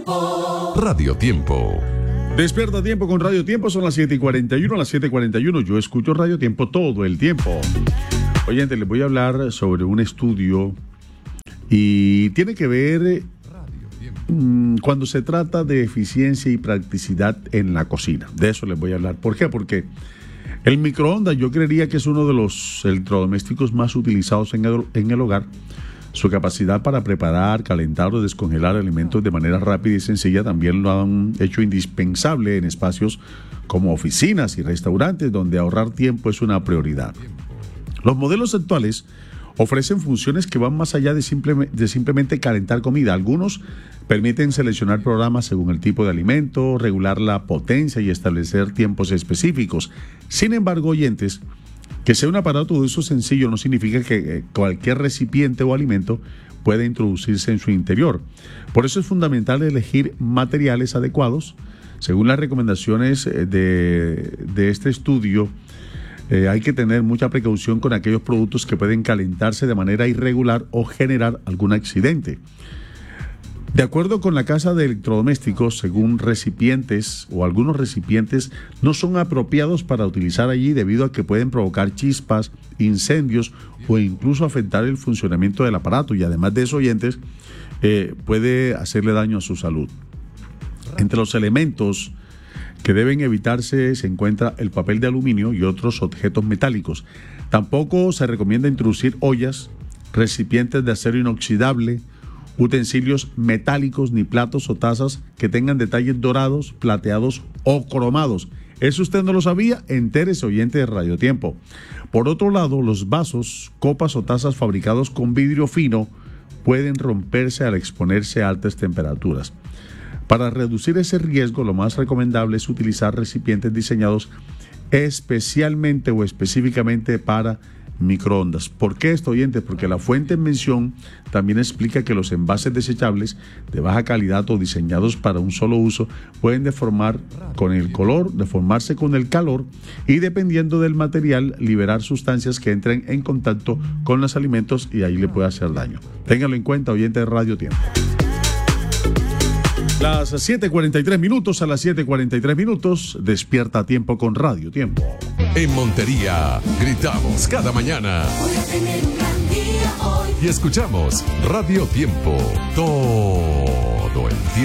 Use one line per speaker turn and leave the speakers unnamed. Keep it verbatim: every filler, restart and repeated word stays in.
Tiempo.
Radio Tiempo.
Despierta a tiempo con Radio Tiempo, son las siete y cuarenta y uno, a las siete y cuarenta y uno yo escucho Radio Tiempo todo el tiempo. Oyente, les voy a hablar sobre un estudio y tiene que ver mmm, cuando se trata de eficiencia y practicidad en la cocina. De eso les voy a hablar. ¿Por qué? Porque el microondas yo creería que es uno de los electrodomésticos más utilizados en el, en el hogar. Su capacidad para preparar, calentar o descongelar alimentos de manera rápida y sencilla también lo han hecho indispensable en espacios como oficinas y restaurantes donde ahorrar tiempo es una prioridad. Los modelos actuales ofrecen funciones que van más allá de, simple, de simplemente calentar comida. Algunos permiten seleccionar programas según el tipo de alimento, regular la potencia y establecer tiempos específicos. Sin embargo, oyentes, que sea un aparato de uso sencillo no significa que cualquier recipiente o alimento pueda introducirse en su interior. Por eso es fundamental elegir materiales adecuados. Según las recomendaciones de, de este estudio, eh, hay que tener mucha precaución con aquellos productos que pueden calentarse de manera irregular o generar algún accidente. De acuerdo con la Casa de Electrodomésticos, según recipientes o algunos recipientes no son apropiados para utilizar allí debido a que pueden provocar chispas, incendios o incluso afectar el funcionamiento del aparato y además de eso, oyentes, eh, puede hacerle daño a su salud. Entre los elementos que deben evitarse se encuentra el papel de aluminio y otros objetos metálicos. Tampoco se recomienda introducir ollas, recipientes de acero inoxidable, utensilios metálicos ni platos o tazas que tengan detalles dorados, plateados o cromados. ¿Eso usted no lo sabía? Entérese, oyente de Radio Tiempo. Por otro lado, los vasos, copas o tazas fabricados con vidrio fino pueden romperse al exponerse a altas temperaturas. Para reducir ese riesgo, lo más recomendable es utilizar recipientes diseñados especialmente o específicamente para microondas. ¿Por qué esto, oyentes? Porque la fuente en mención también explica que los envases desechables de baja calidad o diseñados para un solo uso pueden deformar con el color, deformarse con el calor y dependiendo del material liberar sustancias que entren en contacto con los alimentos y ahí le puede hacer daño. Ténganlo en cuenta, oyente de Radio Tiempo. Las siete y cuarenta y tres minutos, a las siete y cuarenta y tres minutos, despierta a tiempo con Radio Tiempo.
En Montería, gritamos cada mañana.
Voy a tener un gran día hoy.
Y escuchamos Radio Tiempo todo el tiempo.